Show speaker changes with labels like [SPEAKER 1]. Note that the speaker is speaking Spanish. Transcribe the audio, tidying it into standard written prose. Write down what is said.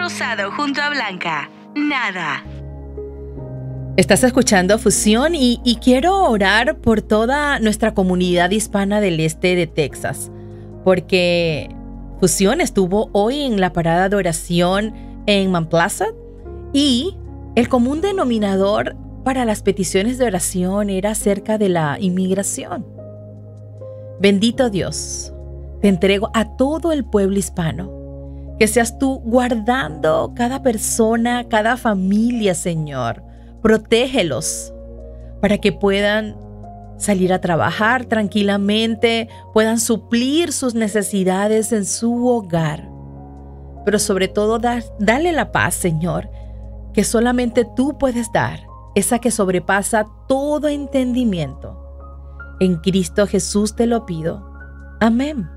[SPEAKER 1] Rosado junto a Blanca. Nada.
[SPEAKER 2] Estás escuchando Fusión y quiero orar por toda nuestra comunidad hispana del este de Texas, porque Fusión estuvo hoy en la parada de oración en Mount Pleasant y el común denominador para las peticiones de oración era acerca de la inmigración. Bendito Dios, te entrego a todo el pueblo hispano, que seas tú guardando cada persona, cada familia, Señor. Protégelos para que puedan salir a trabajar tranquilamente, puedan suplir sus necesidades en su hogar. Pero sobre todo, dale la paz, Señor, que solamente tú puedes dar, esa que sobrepasa todo entendimiento. En Cristo Jesús te lo pido. Amén.